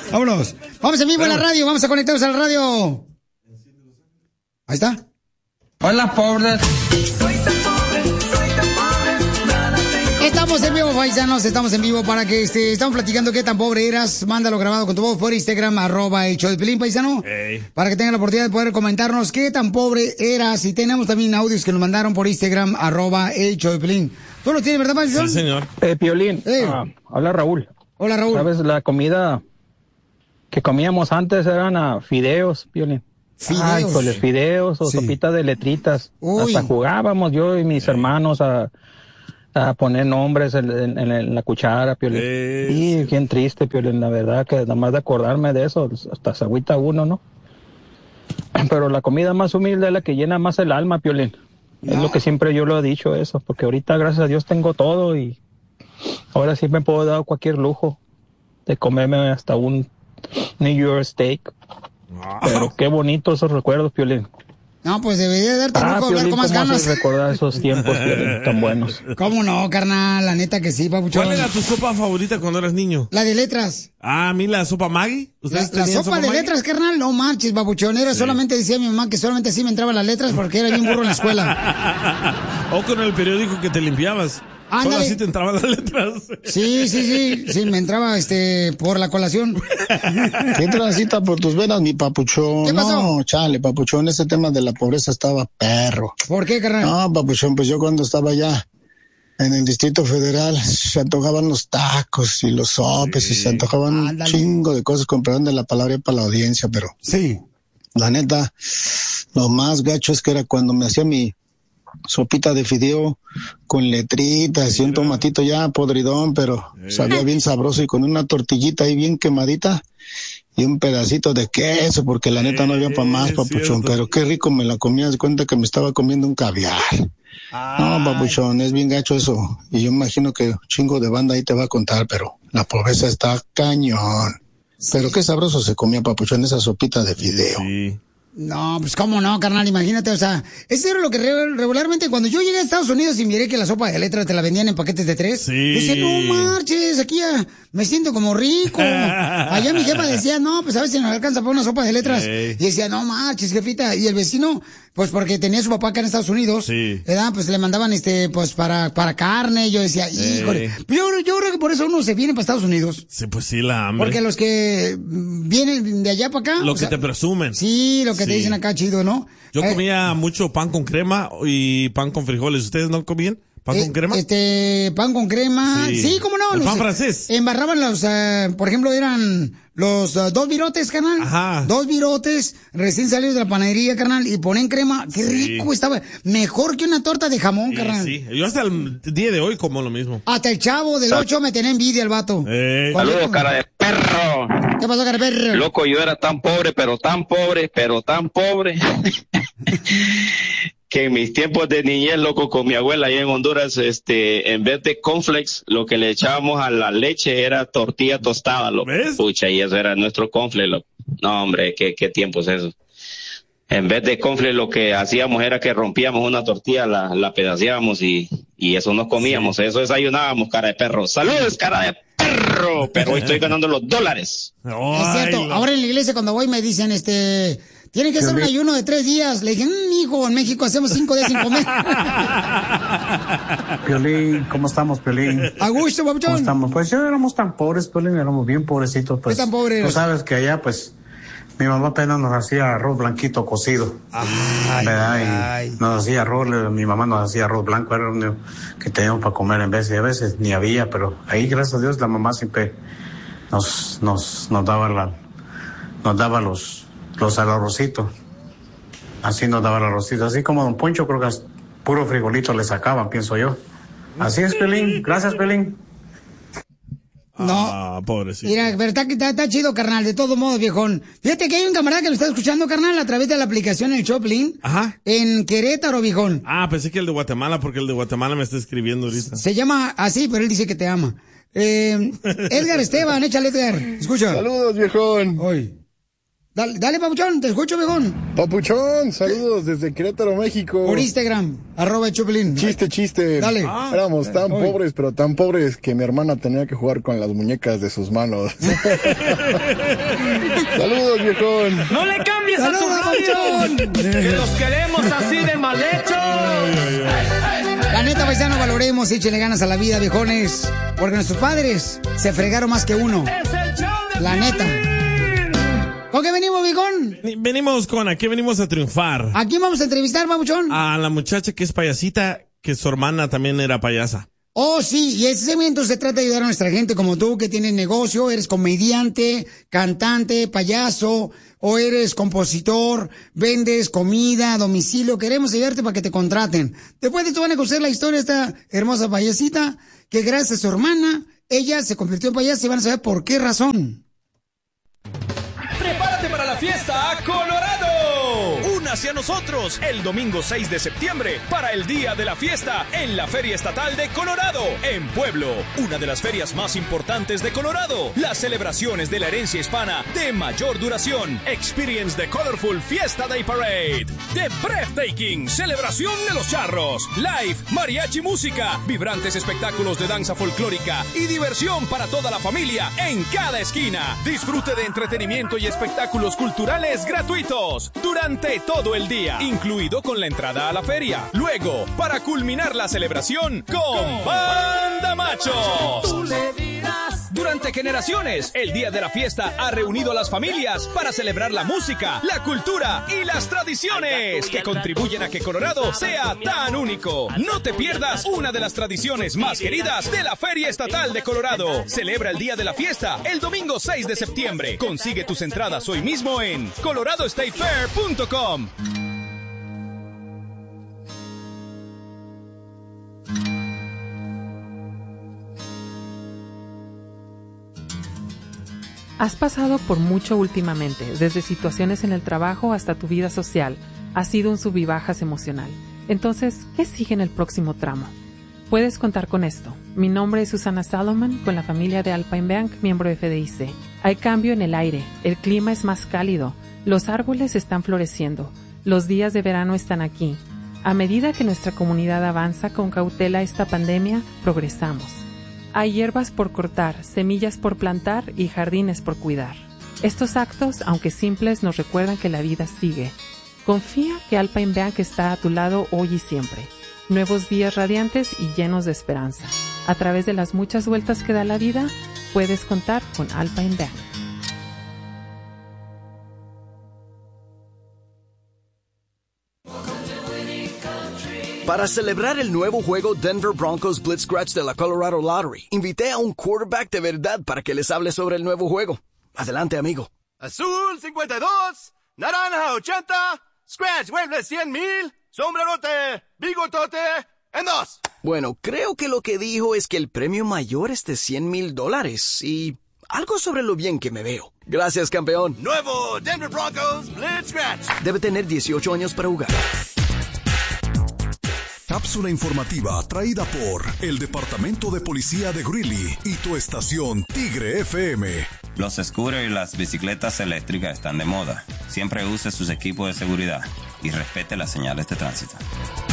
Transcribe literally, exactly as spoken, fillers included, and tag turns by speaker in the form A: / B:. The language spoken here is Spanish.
A: Vámonos. Vamos en vivo en la radio. Vamos a conectarnos a la radio. Ahí está.
B: Hola, pobre.
A: Estamos en vivo, paisanos, estamos en vivo para que este, estamos platicando qué tan pobre eras. Mándalo grabado con tu voz por Instagram, arroba el show de Pelín, paisano. Hey. Para que tengan la oportunidad de poder comentarnos qué tan pobre eras. Y tenemos también audios que nos mandaron por Instagram, arroba el show de Pelín. ¿Tú lo tienes, verdad, paisano?
C: Sí, señor.
D: Eh, Piolín,
A: hey.
D: uh, hola Raúl.
A: Hola, Raúl.
D: ¿Sabes? La comida que comíamos antes eran uh, fideos, Piolín.
A: Fideos.
D: Ay, con los fideos o sí. Sopitas de letritas. Uy. Hasta jugábamos yo y mis hey. hermanos a... a poner nombres en, en, en la cuchara, Piolín. Es... Y bien triste, Piolín, la verdad, que nada más de acordarme de eso, hasta se agüita uno, ¿no? Pero la comida más humilde es la que llena más el alma, Piolín. No. Es lo que siempre yo lo he dicho, eso, porque ahorita, gracias a Dios, tengo todo y ahora sí me puedo dar cualquier lujo de comerme hasta un New York steak. Oh. Pero qué bonito esos recuerdos, Piolín.
A: No, pues debería darte
D: ah,
A: lujo hablar con más ganas.
D: Recordar esos tiempos tan buenos.
A: ¿Cómo no, carnal? La neta que sí, papuchón.
C: ¿Cuál era tu sopa favorita cuando eras niño?
A: La de letras.
C: Ah, a mí la sopa Maggi.
A: La, la sopa, sopa de Maggi? Letras, carnal, no manches, papuchón. Era sí. solamente, decía mi mamá, que solamente así me entraban las letras porque era bien burro en la escuela.
C: O con el periódico que te limpiabas. Ándale. Solo así te entraban las letras.
A: Sí, sí, sí, sí, me entraba este por la colación.
E: ¿Qué transita por tus venas, mi papuchón?
A: ¿Qué pasó?
E: No, chale, papuchón, ese tema de la pobreza estaba perro.
A: ¿Por qué, carnal?
E: No, papuchón, pues yo cuando estaba allá en el Distrito Federal se antojaban los tacos y los sopes sí. y se antojaban Ándale. un chingo de cosas, con perdón de la palabra para la audiencia, pero...
A: Sí.
E: La neta, lo más gacho es que era cuando me hacía mi sopita de fideo con letritas y un tomatito ya podridón, pero eh. sabía bien sabroso y con una tortillita ahí bien quemadita y un pedacito de queso, porque la neta no había para más, papuchón, pero qué rico me la comía, de cuenta que me estaba comiendo un caviar. Ay. No, papuchón, es bien gacho eso, y yo imagino que un chingo de banda ahí te va a contar, pero la pobreza está cañón. Sí. Pero qué sabroso se comía, papuchón, esa sopita de fideo.
C: Sí.
A: No, pues cómo no, carnal, imagínate, o sea, eso era lo que re- regularmente cuando yo llegué a Estados Unidos y miré que la sopa de letras te la vendían en paquetes de tres,
C: sí.
A: decía, no marches, aquí ya me siento como rico. Allá mi jefa decía, no, pues a ver si nos alcanza para una sopa de letras. Sí. Y decía, no marches, jefita. Y el vecino, pues porque tenía su papá acá en Estados Unidos, sí. ¿verdad? Pues le mandaban este, pues para, para carne. Y yo decía, híjole. Sí. Yo, yo creo que por eso uno se viene para Estados Unidos.
C: Sí, pues sí, la hambre.
A: Porque los que vienen de allá para acá.
C: Lo que sea, te presumen.
A: Sí, lo que sí. te dicen acá, chido, ¿no?
C: Yo
A: eh,
C: comía mucho pan con crema y pan con frijoles. ¿Ustedes no comían pan eh, con crema?
A: Este, pan con crema. Sí, sí cómo no.
C: El
A: los,
C: pan francés.
A: Embarraban los, uh, por ejemplo, eran los uh, dos virotes, carnal.
C: Ajá.
A: Dos virotes recién salidos de la panadería, carnal, y ponen crema. Qué sí. rico estaba. Mejor que una torta de jamón,
C: sí,
A: carnal.
C: Sí, yo hasta el día de hoy como lo mismo.
A: Hasta el chavo del ocho me tenía envidia el vato.
C: Eh.
F: Saludos, cara de perro.
A: ¿Qué pasó, cara de perro?
F: Loco, yo era tan pobre, pero tan pobre, pero tan pobre. que en mis tiempos de niñez, loco, con mi abuela ahí en Honduras, este, en vez de cornflakes, lo que le echábamos a la leche era tortilla tostada, loco. ¿Ves? Pucha, y eso era nuestro cornflake, loco. No, hombre, qué, qué tiempos esos. En vez de cornflakes, lo que hacíamos era que rompíamos una tortilla, la, la pedaceábamos y, y eso nos comíamos, sí. Eso desayunábamos, cara de perro. ¡Saludos, cara de perro! Pero hoy estoy ganando los dólares.
A: Ay, es cierto, lo... ahora en la iglesia cuando voy me dicen, este... Tiene que ser un ayuno de tres días. Le dije, mmm, hijo, en México hacemos cinco días sin comer.
G: Piolín, ¿cómo estamos, Piolín?
A: A gusto, papuchón.
G: ¿Cómo estamos? Pues yo éramos tan pobres, Piolín, éramos bien pobrecitos. Pues,
A: ¿qué tan pobres?
G: Tú sabes que allá, pues, mi mamá apenas nos hacía arroz blanquito cocido.
A: Ay,
G: ¿verdad?
A: ay.
G: Y nos hacía arroz, mi mamá nos hacía arroz blanco, era lo único que teníamos para comer en vez, y a veces ni había, pero ahí, gracias a Dios, la mamá siempre nos, nos, nos daba la, nos daba los, los al arrocito. Así nos daba el arrocito. Así como Don Poncho, creo que puro frijolito le sacaban, pienso yo. Así es, Pelín. Gracias, Pelín.
A: No.
C: Ah, pobrecito.
A: Mira, verdad que está, está chido, carnal, de todos modos, viejón. Fíjate que hay un camarada que lo está escuchando, carnal, a través de la aplicación El Choplin.
C: Ajá.
A: En Querétaro, viejón.
C: Ah, pensé que el de Guatemala, porque el de Guatemala me está escribiendo ahorita.
A: Se llama así, pero él dice que te ama. Eh, Edgar Esteban, échale, Edgar. Escucha.
H: Saludos, viejón.
A: Hoy. Dale, dale, Papuchón, te escucho, viejón.
H: Papuchón, saludos desde Querétaro, México.
A: Por Instagram, arroba Chupilín.
H: Chiste, chiste.
A: Dale.
H: Ah, Éramos tan
A: Oy.
H: pobres, pero tan pobres que mi hermana tenía que jugar con las muñecas de sus manos. Saludos, viejón.
I: ¡No le cambies a tu radio! ¡Que los queremos así de mal hechos!
A: La neta, paisano, valoremos, échenle ganas a la vida, viejones. Porque nuestros padres se fregaron más que uno. La neta. ¿Con qué venimos, viejón?
C: Venimos con, ¿a qué venimos a triunfar?
A: ¿A quién vamos a entrevistar, Papuchón?
C: A la muchacha que es payasita, que su hermana también era payasa.
A: Oh, sí, y ese segmento se trata de ayudar a nuestra gente como tú, que tienes negocio, eres comediante, cantante, payaso, o eres compositor, vendes comida a domicilio. Queremos ayudarte para que te contraten. Después de esto van a conocer la historia de esta hermosa payasita, que gracias a su hermana, ella se convirtió en payasa y van a saber por qué razón.
J: ¡Prepárate para la fiesta Colorado! Únase a nosotros el domingo seis de septiembre para el Día de la Fiesta en la Feria Estatal de Colorado, en Pueblo, una de las ferias más importantes de Colorado. Las celebraciones de la herencia hispana de mayor duración. Experience the Colorful Fiesta Day Parade. The Breathtaking Celebración de los Charros. Live, mariachi música, vibrantes espectáculos de danza folclórica y diversión para toda la familia en cada esquina. Disfrute de entretenimiento y espectáculos culturales gratuitos durante todo el día, incluido con la entrada a la feria. Luego, para culminar la celebración con Banda Macho. Tú le dirás. Durante generaciones, el Día de la Fiesta ha reunido a las familias para celebrar la música, la cultura y las tradiciones que contribuyen a que Colorado sea tan único. No te pierdas una de las tradiciones más queridas de la Feria Estatal de Colorado. Celebra el Día de la Fiesta el domingo seis de septiembre. Consigue tus entradas hoy mismo en colorado state fair punto com.
K: Has pasado por mucho últimamente, desde situaciones en el trabajo hasta tu vida social. Ha sido un sub y bajas emocional. Entonces, ¿qué sigue en el próximo tramo? Puedes contar con esto. Mi nombre es Susana Salomon, con la familia de Alpine Bank, miembro de F D I C. Hay cambio en el aire, el clima es más cálido, los árboles están floreciendo, los días de verano están aquí. A medida que nuestra comunidad avanza con cautela esta pandemia, progresamos. Hay hierbas por cortar, semillas por plantar y jardines por cuidar. Estos actos, aunque simples, nos recuerdan que la vida sigue. Confía que Alpine Bank está a tu lado hoy y siempre. Nuevos días radiantes y llenos de esperanza. A través de las muchas vueltas que da la vida, puedes contar con Alpine Bank.
L: Para celebrar el nuevo juego Denver Broncos Blitz Scratch de la Colorado Lottery, invité a un quarterback de verdad para que les hable sobre el nuevo juego. Adelante, amigo.
M: Azul cincuenta y dos, naranja ochenta, Scratch vuelve cien mil, sombrerote, bigotote, en dos.
L: Bueno, creo que lo que dijo es que el premio mayor es de cien mil dólares y algo sobre lo bien que me veo. Gracias, campeón.
M: Nuevo Denver Broncos Blitz Scratch.
L: Debe tener dieciocho años para jugar.
N: Cápsula informativa traída por el Departamento de Policía de Greeley y tu estación Tigre F M.
O: Los scooters y las bicicletas eléctricas están de moda. Siempre use sus equipos de seguridad y respete las señales de tránsito.